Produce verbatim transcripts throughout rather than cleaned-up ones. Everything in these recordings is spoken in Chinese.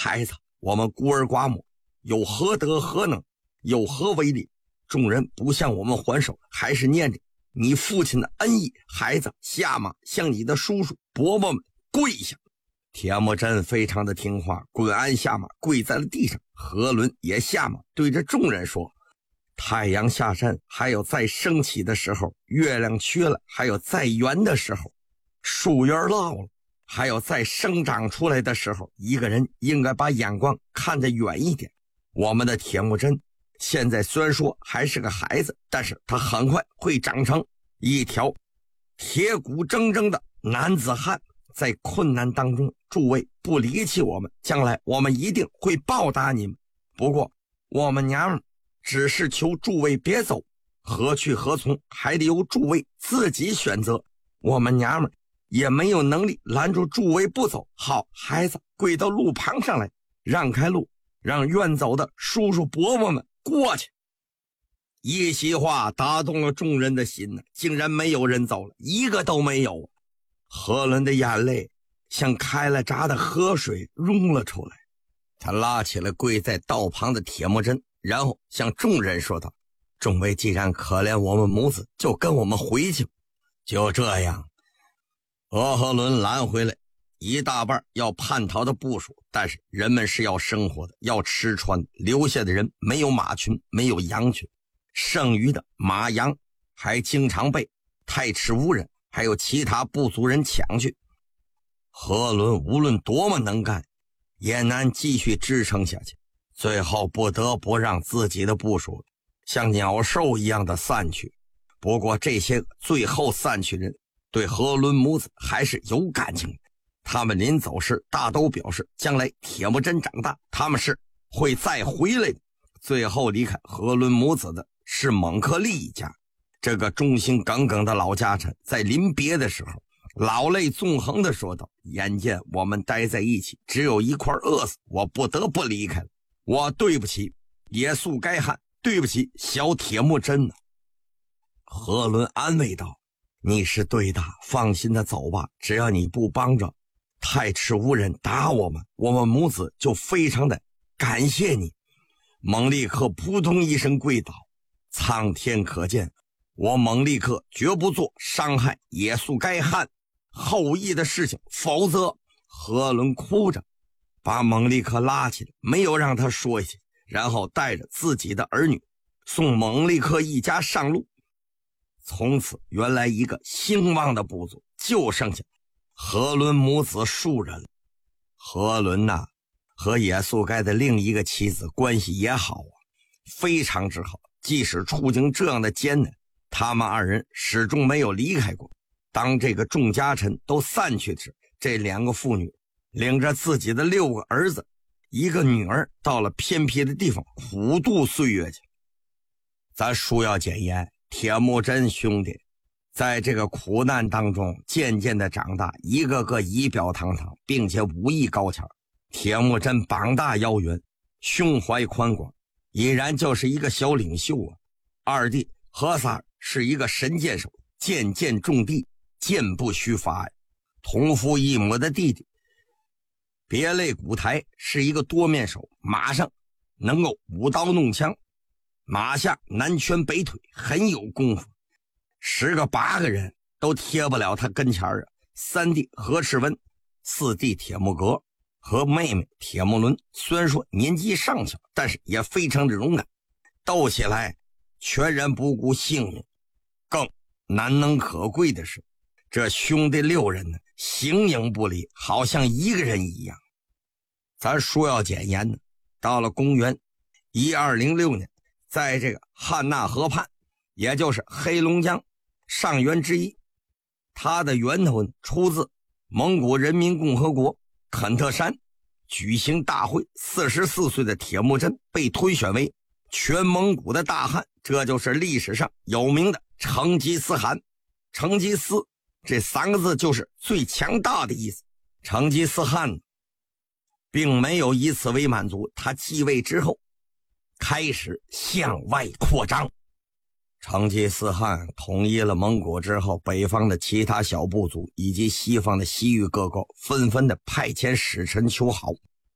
孩子，我们孤儿寡母，有何德何能，有何为力？众人不向我们还手，还是念着你父亲的恩义。孩子，下马向你的叔叔伯伯们跪下。铁木真非常的听话，滚鞍下马，跪在了地上。何伦也下马，对着众人说：太阳下山还有再升起的时候，月亮缺了还有再圆的时候，树叶落了还有再生长出来的时候。一个人应该把眼光看得远一点。我们的铁木真现在虽然说还是个孩子，但是他很快会长成一条铁骨铮铮的男子汉。在困难当中，诸位不离弃我们，将来我们一定会报答你们。不过我们娘们只是求诸位别走，何去何从还得由诸位自己选择。我们娘们也没有能力拦住诸位不走。好，孩子，跪到路旁上来，让开路，让愿走的叔叔伯伯们过去。一席话打动了众人的心呢，竟然没有人走了，一个都没有。何伦的眼泪像开了闸的河水涌了出来，他拉起了跪在道旁的铁木真，然后向众人说道：众位既然可怜我们母子，就跟我们回去。就这样，俄何伦拦回来一大半要叛逃的部属，但是人们是要生活的，要吃穿，留下的人没有马群，没有羊群，剩余的马羊还经常被太赤乌人还有其他部族人抢去。何伦无论多么能干，也难继续支撑下去，最后不得不让自己的部属像鸟兽一样的散去。不过这些最后散去人对何伦母子还是有感情的，他们临走时大都表示将来铁木真长大，他们是会再回来的。最后离开何伦母子的是蒙克利一家，这个忠心耿耿的老家臣在临别的时候老泪纵横地说道：眼见我们待在一起只有一块饿死，我不得不离开了，我对不起野宿该汉，对不起小铁木真呢。何伦安慰道：你是对的，放心的走吧，只要你不帮着太赤乌人打我们，我们母子就非常的感谢你。蒙利克扑通一声跪倒：苍天可见，我蒙利克绝不做伤害野宿该汉后裔的事情，否则。何伦哭着把蒙利克拉起来，没有让他说下去，然后带着自己的儿女送蒙利克一家上路。从此原来一个兴旺的部族就剩下何伦母子数人了。何伦呐、啊，和野宿该的另一个妻子关系也好啊，非常之好，即使处境这样的艰难，他们二人始终没有离开过。当这个众家臣都散去时，这两个妇女领着自己的六个儿子一个女儿到了偏僻的地方苦度岁月去。咱书要简言，铁木真兄弟在这个苦难当中渐渐的长大，一个个仪表堂堂，并且武艺高强。铁木真膀大腰圆，胸怀宽广，已然就是一个小领袖啊。二弟何萨尔是一个神箭手，箭箭中地，箭不虚发呀。同父异母的弟弟别类古台是一个多面手，马上能够舞刀弄枪，马下南拳北腿，很有功夫，十个八个人都贴不了他跟前啊。三弟何赤温，四弟铁木格和妹妹铁木伦虽然说年纪尚小，但是也非常的勇敢，斗起来全然不顾性命。更难能可贵的是，这兄弟六人呢，形影不离，好像一个人一样。咱说要简言呢，到了公元一二零六年，在这个汉纳河畔，也就是黑龙江上源之一，它的源头呢出自蒙古人民共和国肯特山举行大会，四十四岁的铁木真被推选为全蒙古的大汗，这就是历史上有名的成吉思汗。成吉思这三个字就是最强大的意思。成吉思汗并没有以此为满足，他继位之后开始向外扩张。成吉思汗统一了蒙古之后，北方的其他小部族以及西方的西域各国纷纷的派遣使臣求好，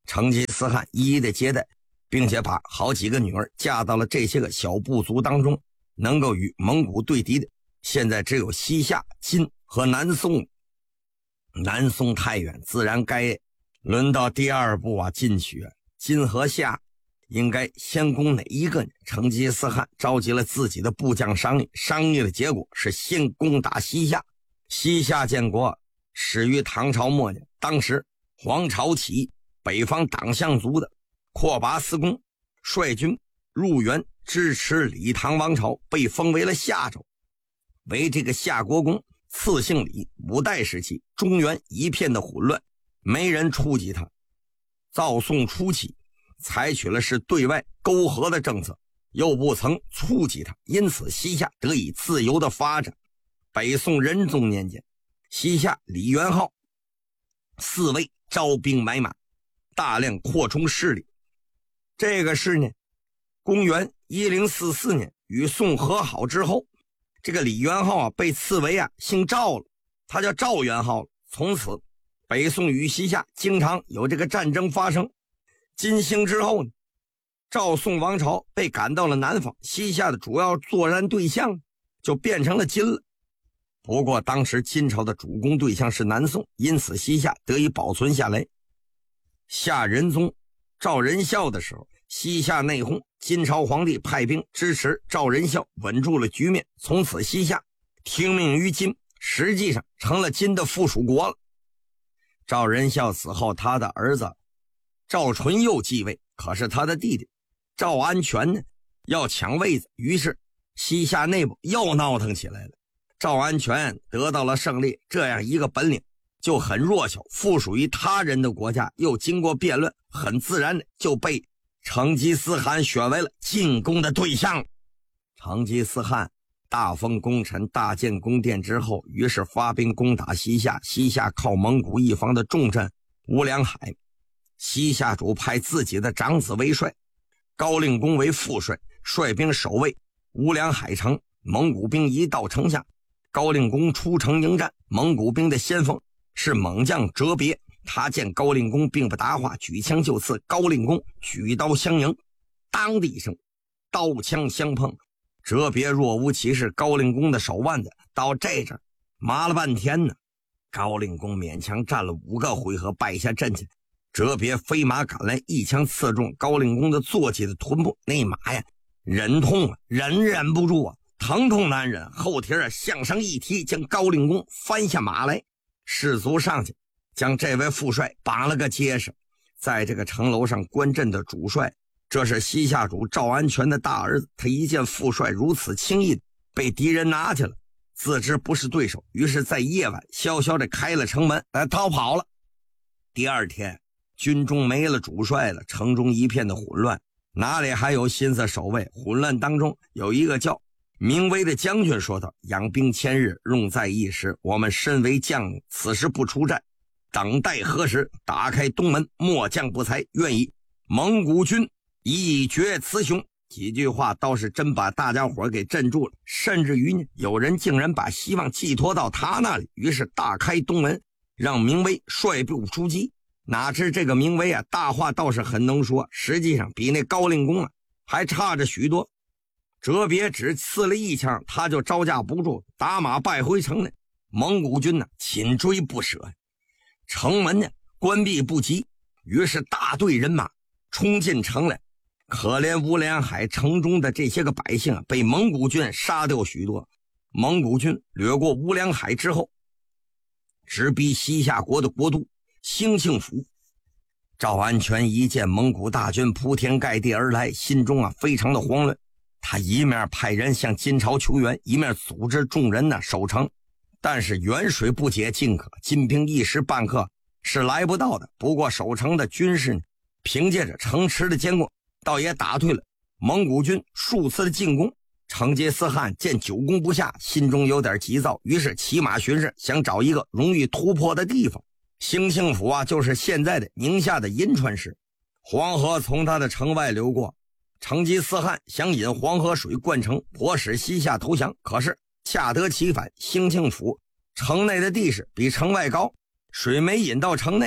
成吉思汗一一的接待，并且把好几个女儿嫁到了这些个小部族当中，能够与蒙古对敌的现在只有西夏、金和南宋。南宋太远，自然该轮到第二步啊，进取啊。金和夏应该先攻哪一个呢？成吉思汗召集了自己的部将商议，商议的结果是先攻打西夏。西夏建国始于唐朝末年，当时黄巢起义，北方党项族的阔拔思恭率军入援支持李唐王朝，被封为了夏州，为这个夏国公，赐姓李。五代时期中原一片的混乱，没人触及他。赵宋初期采取了是对外沟合的政策，又不曾触及他，因此西夏得以自由的发展。北宋仁宗年间，西夏李元昊四位招兵买马，大量扩充势力。这个是呢，公元一零四四年与宋和好之后，这个李元昊啊被赐为啊姓赵了，他叫赵元昊了。从此北宋与西夏经常有这个战争发生。金兴之后呢，赵宋王朝被赶到了南方，西夏的主要作战对象就变成了金了。不过当时金朝的主攻对象是南宋，因此西夏得以保存下来。夏仁宗赵仁孝的时候，西夏内讧，金朝皇帝派兵支持赵仁孝，稳住了局面。从此西夏听命于金，实际上成了金的附属国了。赵仁孝死后，他的儿子赵纯佑继位，可是他的弟弟赵安全呢要抢位子，于是西夏内部又闹腾起来了。赵安全得到了胜利，这样一个本领就很弱小，附属于他人的国家，又经过辩论，很自然的就被成吉思汗选为了进攻的对象。成吉思汗大封功臣，大建宫殿之后，于是发兵攻打西夏。西夏靠蒙古一方的重镇乌梁海，西夏主派自己的长子为帅，高令公为副帅，率兵守卫乌梁海城。蒙古兵一到城下，高令公出城迎战。蒙古兵的先锋是猛将哲别，他见高令公并不答话，举枪就刺。高令公举刀相迎，当的一声，刀枪相碰，哲别若无其事，高令公的手腕子到这阵麻了半天呢。高令公勉强战了五个回合，败下阵去。哲别飞马赶来，一枪刺中高令公的坐骑的臀部，那马呀忍痛啊，忍忍不住啊，疼痛难忍，后蹄啊向上一踢，将高令公翻下马来。士卒上去将这位副帅绑了个结实。在这个城楼上观阵的主帅，这是西夏主赵安全的大儿子，他一见副帅如此轻易被敌人拿去了，自知不是对手，于是在夜晚悄悄地开了城门来逃跑了。第二天军中没了主帅了，城中一片的混乱，哪里还有心思守卫？混乱当中有一个叫明威的将军说道：养兵千日，用在一时，我们身为将领，此时不出战，等待何时？打开东门，末将不才，愿以蒙古军一决雌雄。几句话倒是真把大家伙给镇住了，甚至于呢，有人竟然把希望寄托到他那里，于是大开东门，让明威率部出击。哪知这个明威啊，大话倒是很能说，实际上比那高令公啊还差着许多。哲别只刺了一枪，他就招架不住，打马败回城来。蒙古军呢紧追不舍，城门呢关闭不及，于是大队人马冲进城来。可怜乌梁海城中的这些个百姓啊，被蒙古军杀掉许多。蒙古军掠过乌梁海之后，直逼西夏国的国都兴庆府。赵安全一见蒙古大军铺天盖地而来，心中啊非常的慌乱。他一面派人向金朝求援，一面组织众人呢守城。但是远水不解近渴，金兵一时半刻是来不到的。不过守城的军士呢，凭借着城池的坚固，倒也打退了蒙古军数次的进攻。成吉思汗见久攻不下，心中有点急躁，于是骑马巡视，想找一个容易突破的地方。兴庆府啊，就是现在的宁夏的银川市。黄河从他的城外流过，成吉思汗想引黄河水灌城，迫使西夏投降。可是恰得其反，兴庆府城内的地势比城外高，水没引到城内，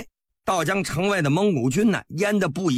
倒将城外的蒙古军呢淹得不